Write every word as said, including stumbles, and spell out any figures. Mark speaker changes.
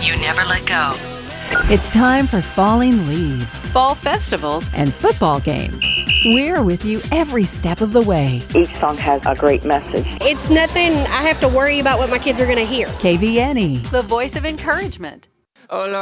Speaker 1: you never let go.
Speaker 2: It's time for falling leaves, fall festivals, and football games. We're with you every step of the way.
Speaker 3: Each song has a great message.
Speaker 4: It's nothing I have to worry about what my kids are going to hear.
Speaker 2: K V N E, the voice of encouragement.
Speaker 5: Hola.